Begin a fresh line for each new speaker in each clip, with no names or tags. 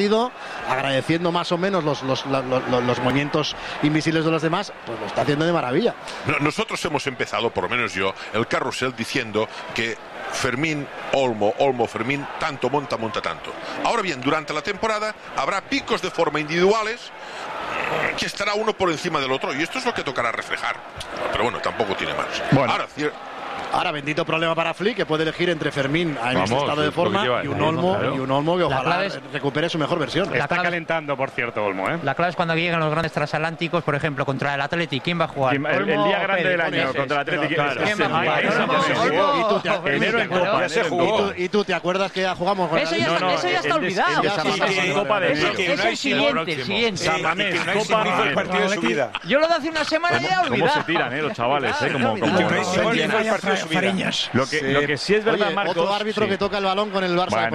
partido, agradeciendo más o menos los movimientos invisibles de los demás, pues lo está haciendo de maravilla.
Nosotros hemos empezado, por lo menos yo, el carrusel diciendo que Fermín, Olmo, Fermín, tanto monta tanto. Ahora bien, durante la temporada habrá picos de forma individuales que estará uno por encima del otro, y esto es lo que tocará reflejar. Pero bueno, tampoco tiene más.
Bueno. Ahora, bendito problema para Flick, que puede elegir entre Fermín en este estado de forma y un Olmo que ojalá recupere su mejor versión.
Está calentando, por cierto, Olmo, ¿eh?
La clave es cuando llegan los grandes transatlánticos, por ejemplo, contra el Athletic. ¿Quién va a jugar?
El día grande del año contra el Athletic.
¿Quién va a
jugar? ¿Y tú te acuerdas que ya jugamos con
eso ya está olvidado. Es el siguiente. Yo lo de hace una semana ya he olvidado.
¿Cómo se tiran, los chavales? Lo que sí es verdad, Marcos.
Otro árbitro que toca el balón con el Barça.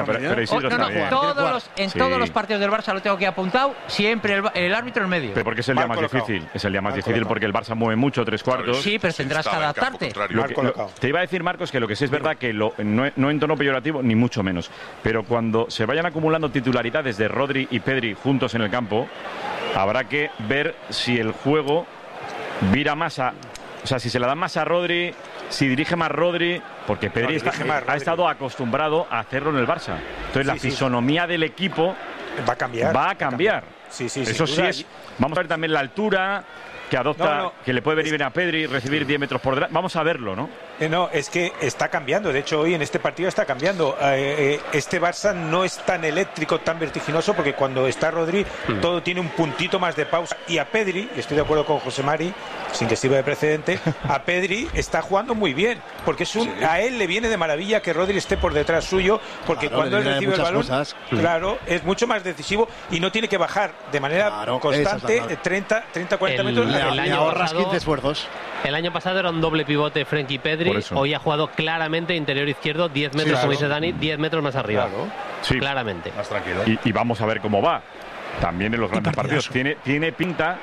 Todos los partidos del Barça lo tengo aquí apuntado, siempre el árbitro en medio.
Pero porque es el día más difícil. Es el día más difícil porque el Barça mueve mucho, 3/4.
Sí, pero tendrás que adaptarte.
Te iba a decir, Marcos, que lo que sí es verdad que no en tono peyorativo, ni mucho menos. Pero cuando se vayan acumulando titularidades de Rodri y Pedri juntos en el campo, habrá que ver si el juego vira más a... O sea, si se la dan más a Rodri, si dirige más Rodri, porque Pedri ha estado acostumbrado a hacerlo en el Barça. Entonces la fisonomía del equipo
va a cambiar. Sí,
eso sí es. Vamos a ver también la altura que adopta, que le puede venir bien a Pedri, recibir 10 metros por delante. Vamos a verlo, ¿no?
No, es que está cambiando. De hecho, hoy en este partido está cambiando. Este Barça no es tan eléctrico, tan vertiginoso, porque cuando está Rodri, todo tiene un puntito más de pausa. Y a Pedri, y estoy de acuerdo con José Mari, sin que sirva de precedente, a Pedri está jugando muy bien, porque a él le viene de maravilla que Rodri esté por detrás suyo, porque cuando él recibe el balón, es mucho más decisivo y no tiene que bajar de manera constante 30-40 metros.
Le ahorras 15 esfuerzos.
El año pasado era un doble pivote Frenkie Pedri, hoy ha jugado claramente interior izquierdo, 10 metros, como dice Dani, 10 metros más arriba. Claramente.
Más tranquilo. Y vamos a ver cómo va. También en los grandes partidos. Tiene pinta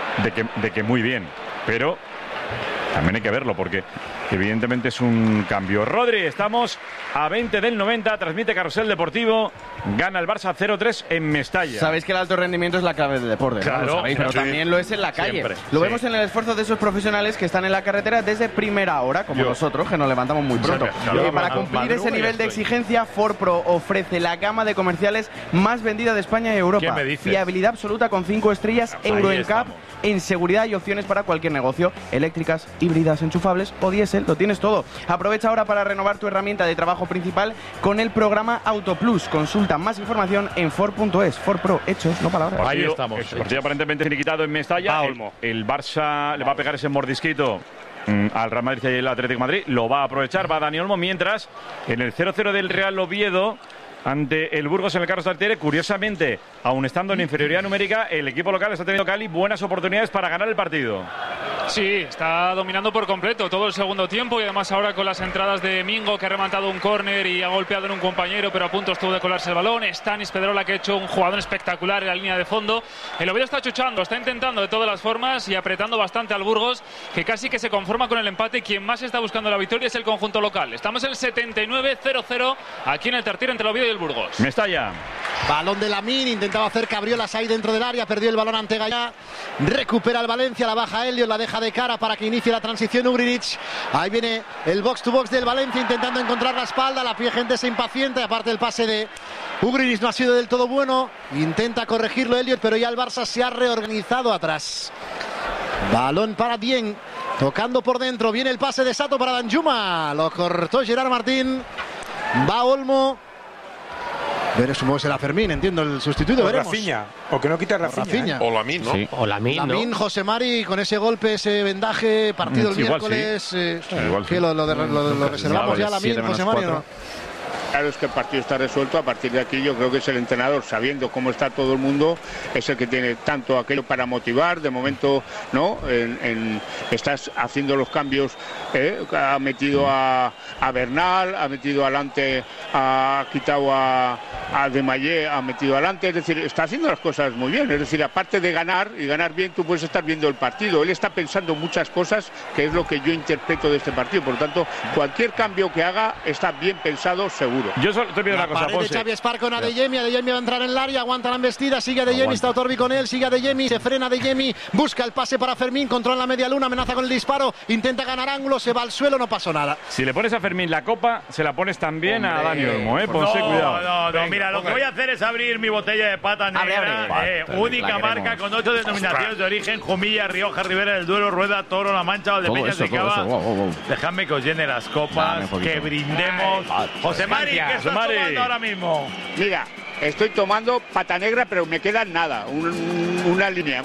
de que muy bien, pero también hay que verlo porque evidentemente es un cambio. Rodri, estamos a 20 del 90, transmite Carrusel Deportivo, gana el Barça 0-3 en Mestalla.
Sabéis que el alto rendimiento es la clave del deporte,
claro,
¿no? Lo sabéis, pero también lo es en la calle.
Siempre,
lo vemos en el esfuerzo de esos profesionales que están en la carretera desde primera hora, como nosotros, que nos levantamos muy pronto. Para cumplir ese nivel de exigencia, Ford Pro ofrece la gama de comerciales más vendida de España y Europa.
¿Qué me dices?
Fiabilidad absoluta con 5 estrellas, Euro NCAP, en seguridad y opciones para cualquier negocio, eléctricas, híbridas, enchufables o diésel, lo tienes todo. Aprovecha ahora para renovar tu herramienta de trabajo principal con el programa AutoPlus. Consulta más información en Ford.es. Ford Pro, hechos, no palabras.
Ahí estamos. El partido aparentemente finiquitado en Mestalla. El Barça le va a pegar ese mordisquito al Real Madrid y el Atlético de Madrid. Lo va a aprovechar, va Dani Olmo. Mientras, en el 0-0 del Real Oviedo ante el Burgos en el Carlos Tartiere, curiosamente, aun estando en inferioridad numérica, el equipo local está teniendo Cali buenas oportunidades para ganar el partido.
Sí, está dominando por completo todo el segundo tiempo y además ahora con las entradas de Mingo, que ha rematado un córner y ha golpeado en un compañero, pero a punto estuvo de colarse el balón. Stanis Pedrola, que ha hecho un jugador espectacular en la línea de fondo. El Oviedo está chuchando, está intentando de todas las formas y apretando bastante al Burgos, que casi que se conforma con el empate. Quien más está buscando la victoria es el conjunto local. Estamos en el 79-0-0 aquí en el Tartiere entre el Oviedo y el Burgos.
Mestalla.
Balón de Lamine, intentaba hacer cabriolas ahí dentro del área, perdió el balón ante Gallá, recupera el Valencia, la baja Elliot, la deja de cara para que inicie la transición Ugrinic. Ahí viene el box to box del Valencia intentando encontrar la espalda, la gente se impaciente, aparte el pase de Ugrinic no ha sido del todo bueno, intenta corregirlo Elliot, pero ya el Barça se ha reorganizado atrás. Balón para Dieng, tocando por dentro, viene el pase de Sato para Danjuma, lo cortó Gerard Martín, va Olmo. Supongo que será Fermín, entiendo, el sustituto, veremos.
Rafinha, o que no quita Rafinha.
O Lamine, ¿no?
Sí. O Lamine,
José Mari, con ese golpe, ese vendaje, partido el miércoles. Que lo reservamos ya a Lamine, José Mari, ¿no?
Claro, es que el partido está resuelto. A partir de aquí yo creo que es el entrenador, sabiendo cómo está todo el mundo, es el que tiene tanto aquello para motivar. De momento, ¿no? Estás haciendo los cambios, ha metido a Bernal, ha metido adelante, ha quitado a Demayé, ha metido adelante, es decir, está haciendo las cosas muy bien. Es decir, aparte de ganar y ganar bien, tú puedes estar viendo el partido. Él está pensando muchas cosas, que es lo que yo interpreto de este partido. Por lo tanto, cualquier cambio que haga está bien pensado, seguro. seguro.
Yo solo te pido una cosa,
Ponce. Xavi Espar con Adeyemi va a entrar en el área, aguanta la embestida, sigue Adeyemi, está Otorbi con él, sigue Adeyemi, se frena Adeyemi, busca el pase para Fermín, controla la media luna, amenaza con el disparo, intenta ganar ángulo, se va al suelo, no pasó nada.
Si le pones a Fermín la copa, se la pones también a Dani Olmo, Ponce, cuidado.
No, mira, lo que voy a hacer es abrir mi botella de pata negra, única marca con 8 denominaciones de origen: Jumilla, Rioja, Ribera del Duero, Rueda, Toro, La Mancha, Valdepeñas de Cava. Dejadme que os llene las copas, que brindemos. José Mari, ¿qué estás tomando ahora mismo?
Mira, estoy tomando pata negra, pero me queda nada, una línea.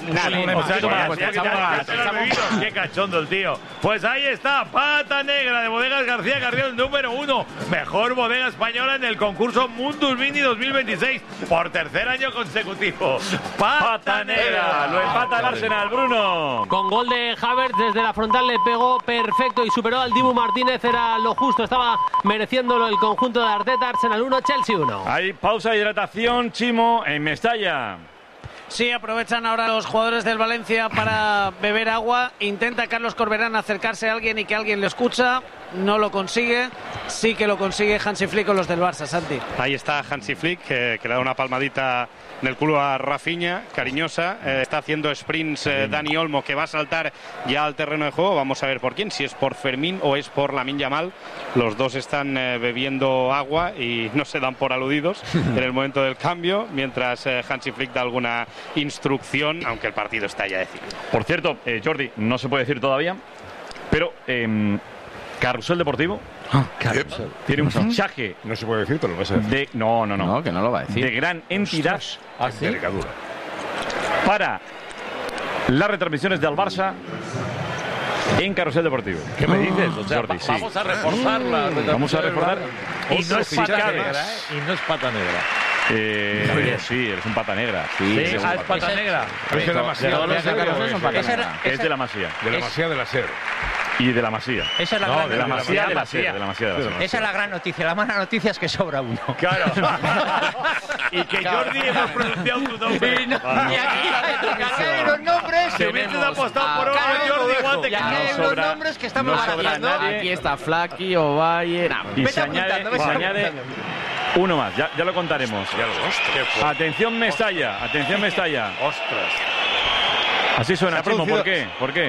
Qué cachondo el tío. Pues ahí está, pata negra de Bodegas García Carrión, número 1. Mejor bodega española en el concurso Mundus Vini 2026. Por tercer año consecutivo. Pata negra.
Lo empata el Arsenal, Bruno.
Con gol de Havertz desde la frontal le pegó perfecto y superó al Dibu Martínez. Era lo justo, estaba mereciéndolo el conjunto de Arteta. Arsenal 1, Chelsea 1.
Hay pausa de hidratación, Chimo, en Mestalla.
Sí, aprovechan ahora los jugadores del Valencia para beber agua. Intenta Carlos Corberán acercarse a alguien y que alguien le escucha. No lo consigue. Sí que lo consigue Hansi Flick con los del Barça, Santi.
Ahí está Hansi Flick, que le da una palmadita en el culo a Rafinha, cariñosa. Está haciendo sprints Dani Olmo, que va a saltar ya al terreno de juego. Vamos a ver por quién, si es por Fermín o es por Lamine Yamal. Los dos están bebiendo agua y no se dan por aludidos en el momento del cambio, mientras Hansi Flick da alguna instrucción, aunque el partido está ya decidido.
Por cierto, Jordi, no se puede decir todavía, pero Carrusel Deportivo tiene un fichaje.
No se puede decir, pero lo vas a decir.
No,
que no lo va a decir.
De gran entidad.
¿Sí?
Para las retransmisiones del Barça en Carrusel Deportivo.
¿Qué me dices? O sea,
Jordi,
vamos a reforzarla.
Vamos a reforzar.
Y no es pata negra, Y no es pata negra.
Sí, eres un pata negra.
Sí, es pata negra.
Es de la Masía.
Es de la Masía.
De la Masía de la SER.
Y de la Masía.
Esa es la gran
de la Masía de la SER.
Esa es la gran noticia. La mala noticia es que sobra uno.
Claro. Y que Jordi hemos pronunciado tu nombre.
Y aquí hay los nombres.
Si hubieses apostado por Jordi, igual te
hay los nombres que estamos haciendo.
Aquí está Flaky, Ovalle.
Y se añade uno más, ya lo contaremos. Atención Mestalla.
Ostras.
Así suena, Chimo, ¿por qué?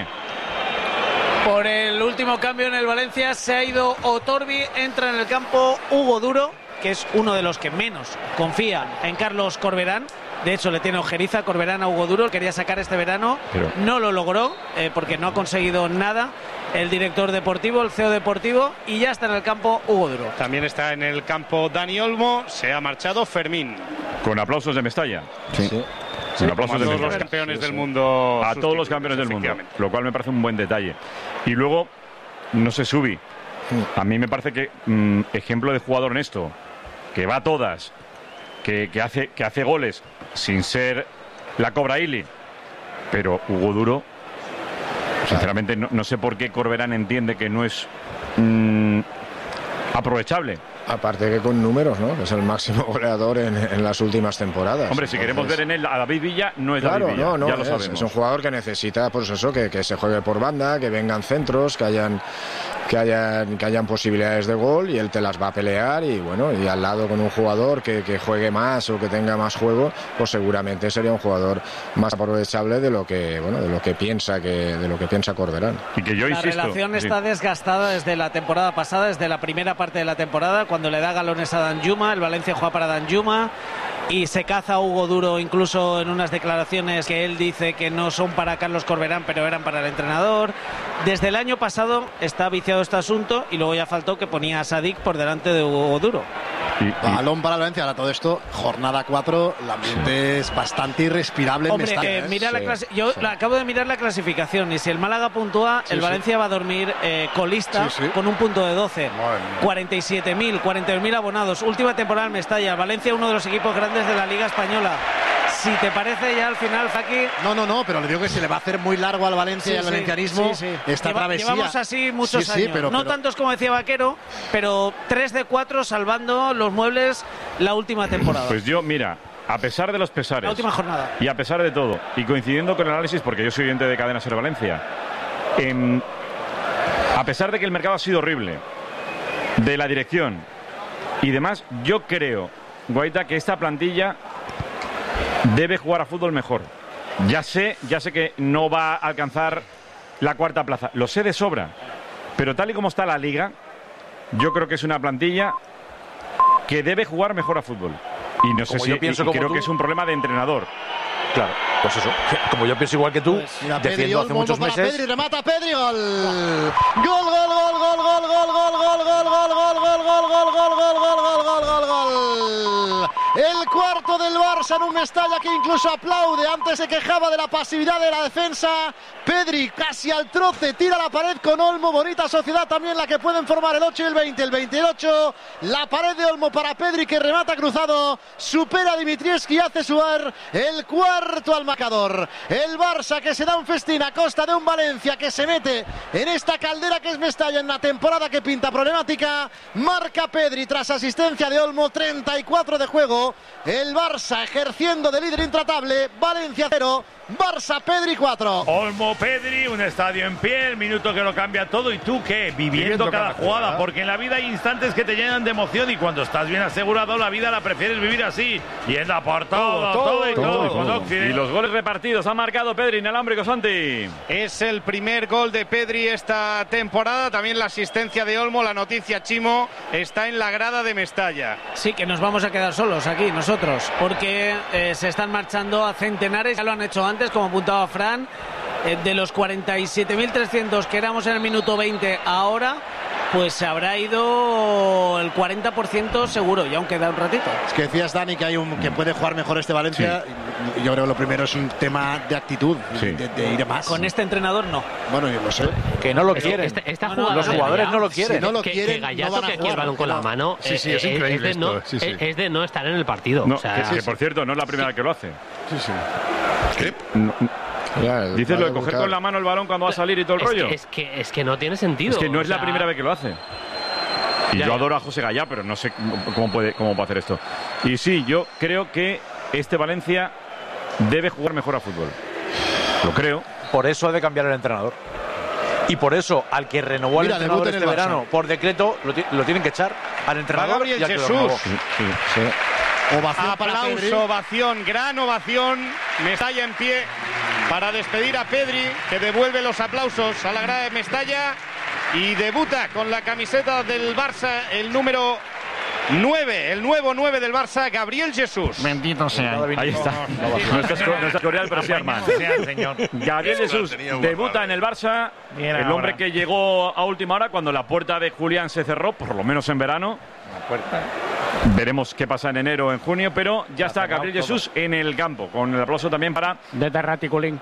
Por el último cambio en el Valencia se ha ido Otorbi, entra en el campo Hugo Duro, que es uno de los que menos confían en Carlos Corberán. De hecho, le tiene ojeriza Corberán a Hugo Duro, quería sacar este verano, no lo logró porque no ha conseguido nada el director deportivo, el CEO deportivo, y ya está en el campo Hugo Duro.
También está en el campo Dani Olmo, se ha marchado Fermín.
Con aplausos de Mestalla.
Sí.
Con aplausos de
todos los campeones del mundo.
A todos los campeones del mundo, lo cual me parece un buen detalle. Y luego, no sé, Subi, a mí me parece que ejemplo de jugador honesto, que va a todas, que hace goles sin ser la Cobra Ili, pero Hugo Duro, sinceramente no sé por qué Corberán entiende que no es aprovechable.
Aparte que con números, ¿no? Que es el máximo goleador en las últimas temporadas.
Hombre, si queremos ver en él a David Villa, no es
claro,
David Villa, ya lo sabemos.
Es un jugador que necesita, pues eso, que se juegue por banda, que vengan centros, que hayan posibilidades de gol, y él te las va a pelear, y bueno, y al lado con un jugador que juegue más o que tenga más juego, pues seguramente sería un jugador más aprovechable de lo que piensa Corberán.
Y que yo insisto,
la relación está desgastada desde la temporada pasada, desde la primera parte de la temporada, cuando le da galones a Danjuma. El Valencia juega para Danjuma y se caza a Hugo Duro, incluso en unas declaraciones que él dice que no son para Carlos Corberán, pero eran para el entrenador. Desde el año pasado está viciado este asunto, y luego ya faltó que ponía a Sadik por delante de Hugo Duro.
Balón para el Valencia. Ahora todo esto, jornada 4, el ambiente es bastante irrespirable.
Hombre, mira yo acabo de mirar la clasificación, y si el Málaga puntúa, el Valencia va a dormir colista con un punto de 12. 41.000 abonados. Última temporada en Mestalla. Valencia, uno de los equipos grandes de la Liga Española. Si te parece, ya al final, Faki...
No, pero le digo que se le va a hacer muy largo al Valencia y al valencianismo esta travesía.
Llevamos así muchos años. No tantos como decía Vaquero, pero 3 de 4 salvando los muebles la última temporada.
Pues yo, mira, a pesar de los pesares...
La última jornada.
Y a pesar de todo, y coincidiendo con el análisis, porque yo soy oyente de Cadena Ser Valencia, a pesar de que el mercado ha sido horrible, de la dirección, Y demás, yo creo, Guaita, que esta plantilla debe jugar a fútbol mejor. Ya sé que no va a alcanzar la cuarta plaza, lo sé de sobra, pero tal y como está la liga, yo creo que es una plantilla que debe jugar mejor a fútbol. Y no sé si creo que es un problema de entrenador.
Claro, pues eso. Como yo pienso igual que tú, defiendo hace muchos meses.
Pedri, remata Pedri, gol. Gol, gol, gol, gol, gol, gol, gol, gol, gol, gol, gol, gol, gol, gol, gol, gol, gol, gol, gol, gol. El cuarto del Barça en un Mestalla que incluso aplaude. Antes se quejaba de la pasividad de la defensa. Pedri casi al troce, tira la pared con Olmo. Bonita sociedad también la que pueden formar el 8 y el 20. El 28, la pared de Olmo para Pedri que remata cruzado. Supera a Dimitrievski y hace suar el cuarto al marcador. El Barça que se da un festín a costa de un Valencia que se mete en esta caldera que es Mestalla en una temporada que pinta problemática. Marca Pedri tras asistencia de Olmo, 34 de juego. El Barça ejerciendo de líder intratable. Valencia 0, Barça Pedri 4.
Olmo Pedri, un estadio en pie, el minuto que lo cambia todo. ¿Y tú qué? Viviendo cada jugada, porque en la vida hay instantes que te llenan de emoción y cuando estás bien asegurado la vida la prefieres vivir así. Y es por todo.
Y los goles repartidos, ha marcado Pedri inalámbrico, Santi.
Es el primer gol de Pedri esta temporada, también la asistencia de Olmo. La noticia, Chimo, está en la grada de Mestalla.
Sí, que nos vamos a quedar solos aquí nosotros, porque se están marchando a centenares, ya lo han hecho antes, como apuntaba Fran, de los 47.300 que éramos en el minuto 20 ahora, pues se habrá ido el 40% seguro, y aún queda un ratito.
Es que decías, Dani, que que puede jugar mejor este Valencia. Sí. Yo creo que lo primero es un tema de actitud, sí, de ir más.
Con este entrenador no.
Bueno, yo lo sé.
Que no lo quieren. Los jugadores no lo quieren.
Si no lo quieren,
que Gallardo,
no van a
que aquí el balón con la mano,
es increíble
es de no estar en el partido.
No,
o sea,
que por cierto, no es la primera vez que lo hace.
Sí.
¿Qué?
Dices lo de coger con la mano el balón cuando va a salir y todo el rollo.
Es que no tiene sentido.
Es que no es la primera vez que lo hace. Y yo adoro a José Gallá, pero no sé cómo puede hacer esto. Y sí, yo creo que este Valencia debe jugar mejor a fútbol. Lo creo.
Por eso ha de cambiar el entrenador. Y por eso, al que renovó al entrenador este verano, por decreto, lo tienen que echar al entrenador.
Gabriel Jesús.
Sí.
Ovación para Pedri. Ovación, gran ovación. Mestalla en pie para despedir a Pedri, que devuelve los aplausos a la grada de Mestalla y debuta con la camiseta del Barça, el número 9, el nuevo 9 del Barça, Gabriel Jesús.
Bendito sea. Ahí está. No es coreal, pero sí Armand. Gabriel Jesús debuta en el Barça. El hombre que llegó a última hora cuando la puerta de Julián se cerró, por lo menos en verano. Veremos qué pasa en enero o en junio, pero ya está Gabriel Jesús en el campo, con el aplauso también para
de Terraticulín.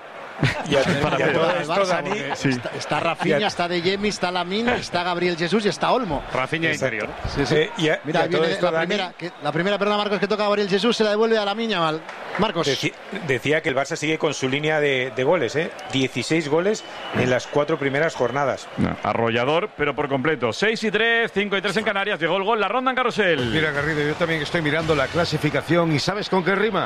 Está Rafinha, está De Jemi, está Lamine, está Gabriel Jesús y está Olmo.
Rafinha interior.
Sí. Mira, viene la primera, perdona Marcos, que toca a Gabriel Jesús, se la devuelve a Lamine Yamal. Marcos.
Decía que el Barça sigue con su línea de goles, 16 goles en las 4 primeras jornadas.
Arrollador, pero por completo. 6-3, 5-3 en Canarias. Llegó el gol, la ronda en Carrusel.
Pues mira, Garrido, yo también estoy mirando la clasificación y ¿sabes con qué rima?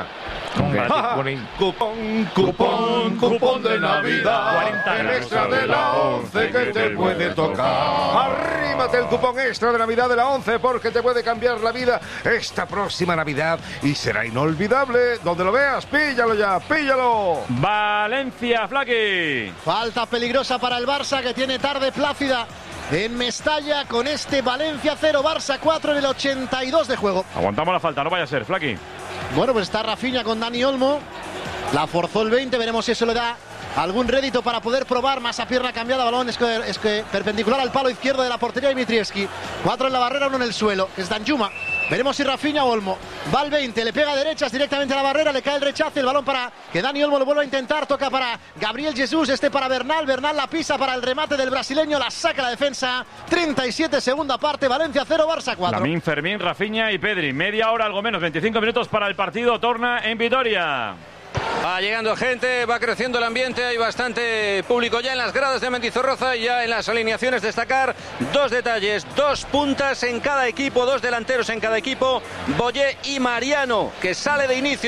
Cupón de Navidad, el extra de la 11 que te puede tocar. Arrímate el cupón extra de Navidad de la 11 porque te puede cambiar la vida esta próxima Navidad y será inolvidable. Donde lo veas, píllalo ya, píllalo.
Valencia, Flaqui.
Falta peligrosa para el Barça que tiene tarde plácida en Mestalla con este Valencia 0, Barça 4 en el 82 de juego.
Aguantamos la falta, no vaya a ser, Flaqui.
Bueno, pues está Rafinha con Dani Olmo. La forzó el 20, veremos si eso le da algún rédito para poder probar más a pierna cambiada. Balón es que perpendicular al palo izquierdo de la portería de Dimitrievski. 4 en la barrera, 1 en el suelo, que es Danjuma. Veremos si Rafinha o Olmo. Va al 20, le pega a derechas directamente a la barrera, le cae el rechace, el balón para que Dani Olmo lo vuelva a intentar. Toca para Gabriel Jesús, para Bernal. Bernal la pisa para el remate del brasileño, la saca la defensa. 37, segunda parte, Valencia 0, Barça 4.
Lamine, Fermín, Rafinha y Pedri. Media hora, algo menos, 25 minutos para el partido. Torna en Vitoria.
Va llegando gente, va creciendo el ambiente, hay bastante público ya en las gradas de Mendizorroza y ya en las alineaciones. Destacar 2 detalles, 2 puntas en cada equipo, 2 delanteros en cada equipo, Boyé y Mariano, que sale de inicio.